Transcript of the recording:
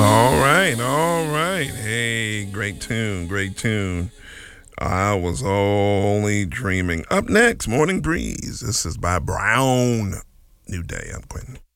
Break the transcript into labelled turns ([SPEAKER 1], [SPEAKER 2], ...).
[SPEAKER 1] All right, all right. Hey, great tune, great tune. I was only dreaming. Up next, Morning Breeze. This is by Brown. New Day. I'm Quentin.